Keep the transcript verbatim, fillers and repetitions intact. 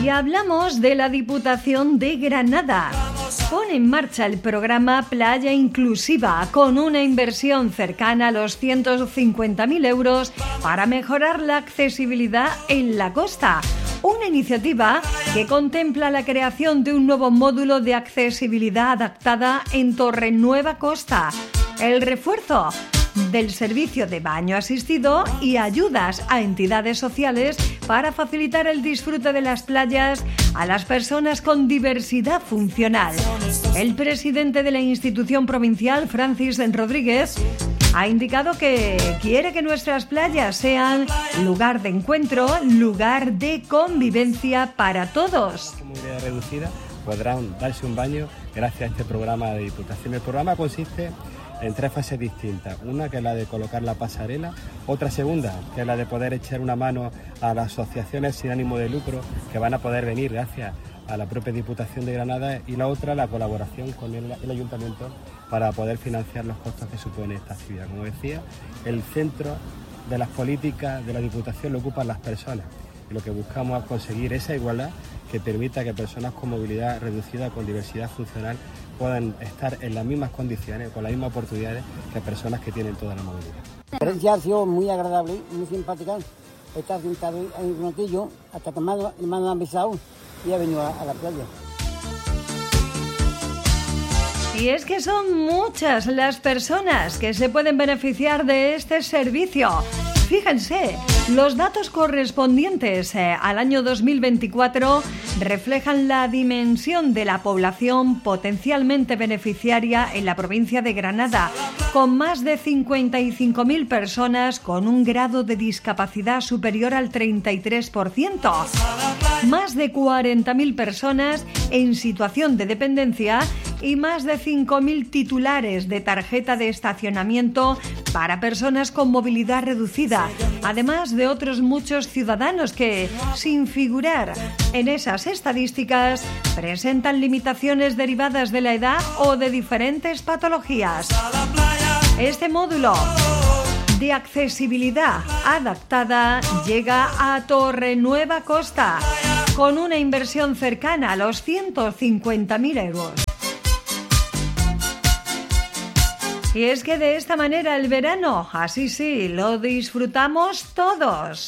Y hablamos de la Diputación de Granada. Pone en marcha el programa Playa Inclusiva con una inversión cercana a los ciento cincuenta mil euros para mejorar la accesibilidad en la costa. Una iniciativa que contempla la creación de un nuevo módulo de accesibilidad adaptada en Torrenueva Costa, el refuerzo del servicio de baño asistido y ayudas a entidades sociales para facilitar el disfrute de las playas a las personas con diversidad funcional. El presidente de la institución provincial, Francis Rodríguez, ha indicado que quiere que nuestras playas sean lugar de encuentro, lugar de convivencia para todos. Comunidad reducida podrán darse un baño gracias a este programa de Diputación. El programa consiste en tres fases distintas. Una que es la de colocar la pasarela, otra segunda que es la de poder echar una mano a las asociaciones sin ánimo de lucro que van a poder venir gracias a la propia Diputación de Granada, y la otra la colaboración con el, el Ayuntamiento para poder financiar los costos que supone esta actividad. Como decía, el centro de las políticas de la Diputación lo ocupan las personas, y lo que buscamos es conseguir esa igualdad que permita que personas con movilidad reducida, con diversidad funcional, puedan estar en las mismas condiciones, con las mismas oportunidades que personas que tienen toda la movilidad. La experiencia ha sido muy agradable, muy simpática. Está sentado en un ratillo, hasta tomado, el mano han besado y ha venido a, a la playa. Y es que son muchas las personas que se pueden beneficiar de este servicio. Fíjense, los datos correspondientes eh, al año dos mil veinticuatro reflejan la dimensión de la población potencialmente beneficiaria en la provincia de Granada, con más de cincuenta y cinco mil personas con un grado de discapacidad superior al treinta y tres por ciento, más de cuarenta mil personas en situación de dependencia y más de cinco mil titulares de tarjeta de estacionamiento para personas con movilidad reducida, además de otros muchos ciudadanos que, sin figurar en esas estadísticas, presentan limitaciones derivadas de la edad o de diferentes patologías. Este módulo de accesibilidad adaptada llega a Torrenueva Costa con una inversión cercana a los ciento cincuenta mil euros. Y es que de esta manera el verano, así sí, lo disfrutamos todos.